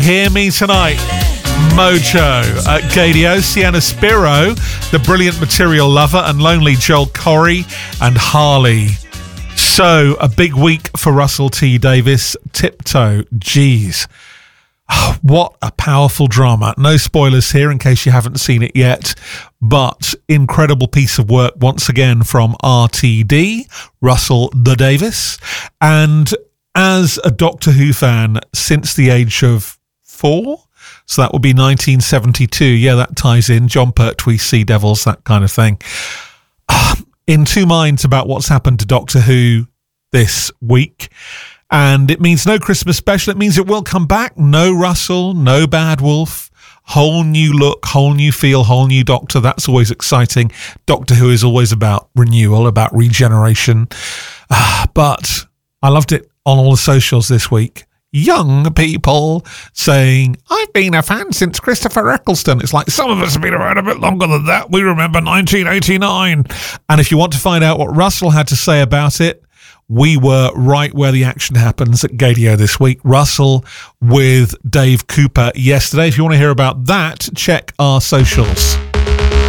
Hear Me Tonight, Mojo at Gadio, Sienna Spiro, The Brilliant Material Lover, and Lonely Joel Corey and Harley. So, a big week for Russell T Davies. Tiptoe, geez. Oh, what a powerful drama. No spoilers here in case you haven't seen it yet, but incredible piece of work once again from RTD, Russell the Davies. And as a Doctor Who fan since the age of 4, so that would be 1972. Yeah, that ties in. John Pertwee, Sea Devils, that kind of thing. In two minds about what's happened to Doctor Who this week. And it means no Christmas special. It means it will come back. No Russell, no Bad Wolf. Whole new look, whole new feel, whole new Doctor. That's always exciting. Doctor Who is always about renewal, about regeneration. But I loved it on all the socials this week. Young people saying, I've been a fan since Christopher Eccleston. It's like, some of us have been around a bit longer than that. We remember 1989. And if you want to find out what Russell had to say about it, we were right where the action happens at Gadio this week. Russell with Dave Cooper yesterday. If you want to hear about that, check our socials.